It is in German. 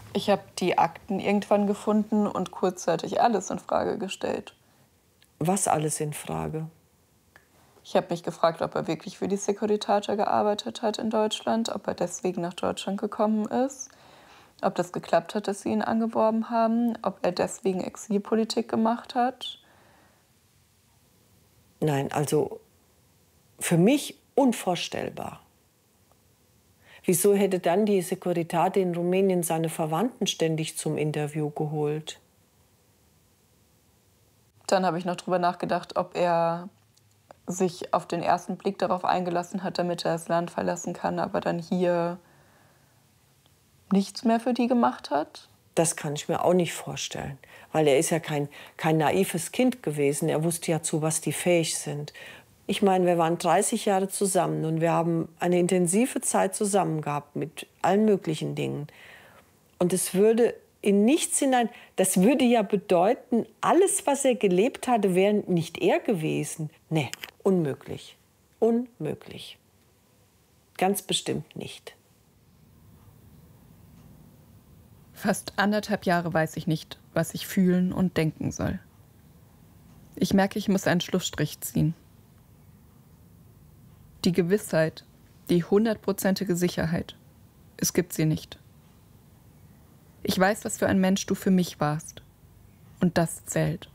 Ich habe die Akten irgendwann gefunden und kurzzeitig alles in Frage gestellt. Was alles in Frage? Ich habe mich gefragt, ob er wirklich für die Securitate gearbeitet hat in Deutschland, ob er deswegen nach Deutschland gekommen ist, ob das geklappt hat, dass sie ihn angeworben haben, ob er deswegen Exilpolitik gemacht hat. Nein, also für mich unvorstellbar. Wieso hätte dann die Securitate in Rumänien seine Verwandten ständig zum Interview geholt? Dann habe ich noch drüber nachgedacht, ob er sich auf den ersten Blick darauf eingelassen hat, damit er das Land verlassen kann, aber dann hier nichts mehr für die gemacht hat. Das kann ich mir auch nicht vorstellen, weil er ist ja kein naives Kind gewesen. Er wusste ja, zu was die fähig sind. Ich meine, wir waren 30 Jahre zusammen und wir haben eine intensive Zeit zusammen gehabt mit allen möglichen Dingen. Und es würde in nichts hinein, das würde ja bedeuten, alles, was er gelebt hatte, wäre nicht er gewesen. Nee, unmöglich. Unmöglich. Ganz bestimmt nicht. Fast 1,5 Jahre weiß ich nicht, was ich fühlen und denken soll. Ich merke, ich muss einen Schlussstrich ziehen. Die Gewissheit, die 100%ige Sicherheit, es gibt sie nicht. Ich weiß, was für ein Mensch du für mich warst. Und das zählt.